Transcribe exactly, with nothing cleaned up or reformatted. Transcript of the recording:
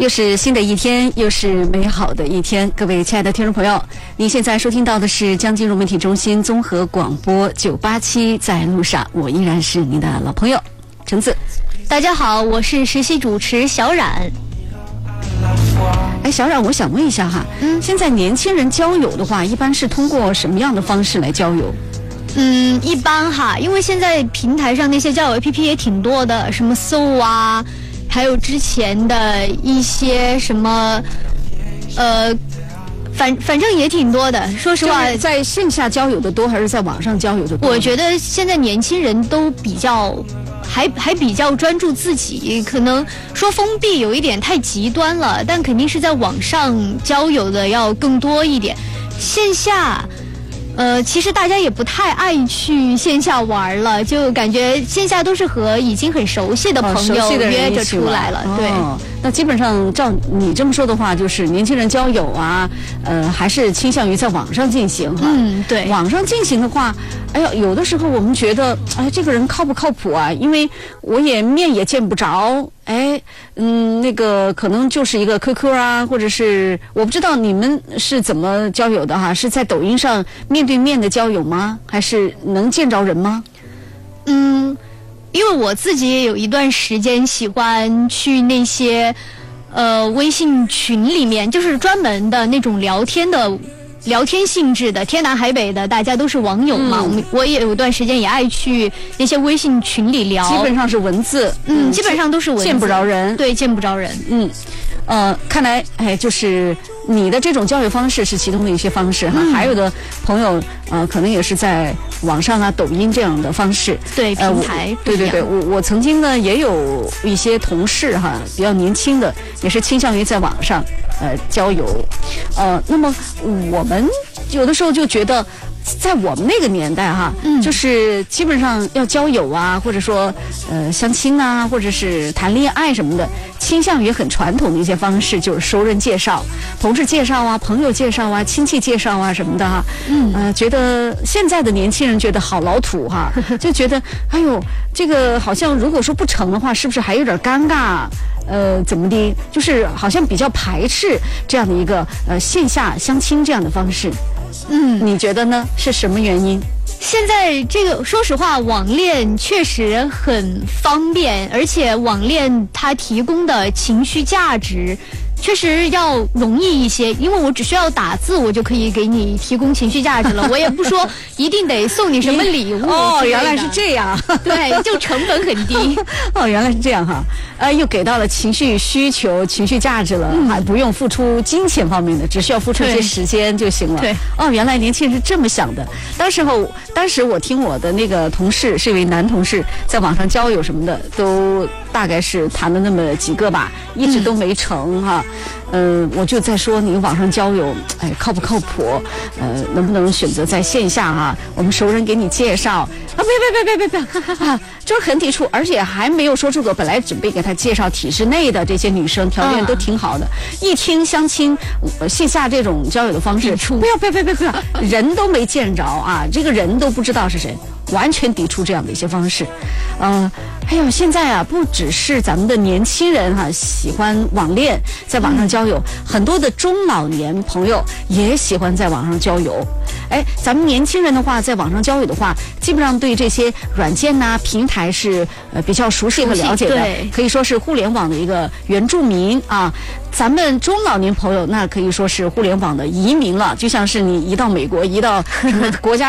又是新的一天，又是美好的一天。各位亲爱的听众朋友，您现在收听到的是江金融媒体中心综合广播九八七，在路上，我依然是您的老朋友橙子。 大家好，我是实习主持小冉。 哎，小冉，我想问一下哈，嗯，现在年轻人交友的话，一般是通过什么样的方式来交友？ 嗯，一般哈，因为现在平台上那些交友 A P P 也挺多的，什么 Soul 啊，还有之前的一些什么，呃，反反正也挺多的。说实话， 在线下交友的多，还是在网上交友的多？ 我觉得现在年轻人都比较，还还比较专注自己，可能说封闭有一点太极端了，但肯定是在网上交友的要更多一点，线下。呃，其实大家也不太爱去线下玩了，就感觉线下都是和已经很熟悉的朋友约着出来了。 哦、 对、 哦，那基本上照你这么说的话，就是年轻人交友啊，呃，还是倾向于在网上进行哈。 嗯，对。 网上进行的话，哎呀，有的时候我们觉得，哎，这个人靠不靠谱啊？因为我也面也见不着。哎，嗯，那个可能就是一个 Q Q 啊，或者是我不知道你们是怎么交友的哈？是在抖音上面对面的交友吗？还是能见着人吗？ 嗯，因为我自己也有一段时间喜欢去那些呃微信群里面，就是专门的那种聊天的。聊天性质的，天南海北的，大家都是网友嘛。嗯、我也有段时间也爱去那些微信群里聊， 基本上是文字， 嗯，嗯基本上都是文字， 见不着人， 对，见不着人， 嗯，呃，看来，哎，就是你的这种交友方式是其中的一些方式哈，嗯、还有的朋友，呃，可能也是在网上啊、抖音这样的方式， 对，平台， 呃、对对对，我我曾经呢也有一些同事哈，比较年轻的，也是倾向于在网上呃交友，呃，那么我们有的时候就觉得。在我们那个年代哈，嗯，就是基本上要交友啊，或者说呃相亲啊，或者是谈恋爱什么的，倾向于很传统的一些方式，就是熟人介绍、同事介绍啊、朋友介绍啊、亲戚介绍啊什么的哈。嗯，呃，觉得现在的年轻人觉得好老土哈，就觉得哎呦，这个好像如果说不成的话，是不是还有点尴尬？呃，怎么的？就是好像比较排斥这样的一个呃线下相亲这样的方式。嗯，你觉得呢？是什么原因？ 现在这个，说实话，网恋确实很方便，而且网恋它提供的情绪价值确实要容易一些，因为我只需要打字，我就可以给你提供情绪价值了。我也不说一定得送你什么礼物。 哦，原来是这样。 对，就成本很低。 哦，原来是这样哈。呃，又给到了情绪需求、情绪价值了，嗯、还不用付出金钱方面的，只需要付出一些时间就行了。 对。 哦，原来年轻人是这么想的。当时候，当时我听我的那个同事，是一位男同事，在网上交友什么的，都大概是谈了那么几个吧，一直都没成哈。嗯、呃，我就在说你网上交友，哎，靠不靠谱？呃，能不能选择在线下哈？我们熟人给你介绍啊，别别别别别别啊，就是很抵触，而且还没有说出口。本来准备给他介绍体制内的这些女生，条件都挺好的，嗯、一听相亲、呃、线下这种交友的方式，不要不要不要不要，人都没见着啊，这个人都不知道是谁。完全抵触这样的一些方式，呃，还有现在啊，不只是咱们的年轻人哈、啊、喜欢网恋，在网上交友，嗯、很多的中老年朋友也喜欢在网上交友。哎，咱们年轻人的话，在网上交友的话，基本上对这些软件呐、啊、平台是呃比较熟悉和了解的，可以说是互联网的一个原住民啊。咱们中老年朋友那可以说是互联网的移民了，就像是你移到美国、移到什么国家。